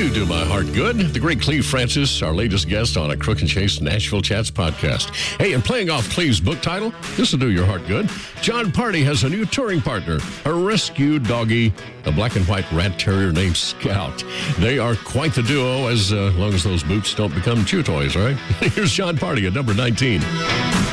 You do my heart good. The great Cleve Francis, our latest guest on a Crook and Chase Nashville Chats podcast. Hey, and playing off Cleve's book title, this will do your heart good. Jon Pardi has a new touring partner, a rescue doggy, a black and white rat terrier named Scout. They are quite the duo, as long as those boots don't become chew toys, all right? Here's Jon Pardi at number 19.